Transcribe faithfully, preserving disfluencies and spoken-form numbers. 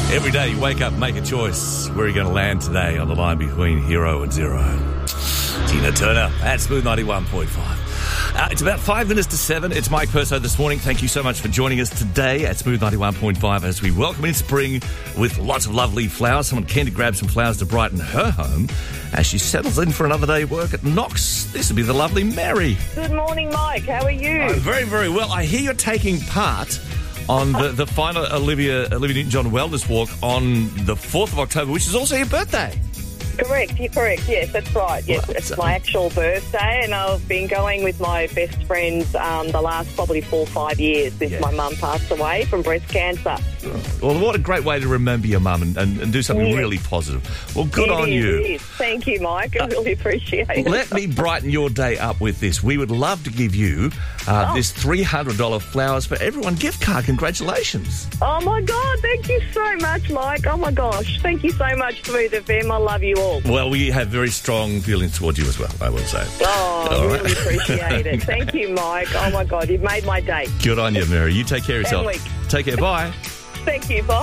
Every day you wake up, make a choice. Where are you going to land today on the line between hero and zero? Tina Turner at Smooth ninety-one point five. Uh, it's about five minutes to seven. It's Mike Perso this morning. Thank you so much for joining us today at Smooth ninety-one point five as we welcome in spring with lots of lovely flowers. Someone keen to grab some flowers to brighten her home as she settles in for another day of work at Knox. This would be the lovely Mary. Good morning, Mike. How are you? Oh, very, very well. I hear you're taking part on the, the final Olivia, Olivia Newton-John Wellness Walk on the fourth of October, which is also your birthday. Correct, you're correct. Yes, that's right. Yes, Well, it's so- my actual birthday, and I've been going with my best friends um, the last probably four or five years since Yeah. my mum passed away from breast cancer. Well, what a great way to remember your mum and, and, and do something Yes. really positive. Well, good It on is, you. it is. Thank you, Mike. I really appreciate it. Let me brighten your day up with this. We would love to give you uh, Oh. this three hundred dollars Flowers for Everyone gift card. Congratulations. Oh, my God. Thank you so much, Mike. Oh, my gosh. Thank you so much, Smooth F M. I love you all. Well, we have very strong feelings towards you as well, I will say. Oh, All really right. appreciate it. Thank you, Mike. Oh, my God. You've made my day. Good on you, Mary. You take care of yourself. week. Take care. Bye. Thank you. Bye.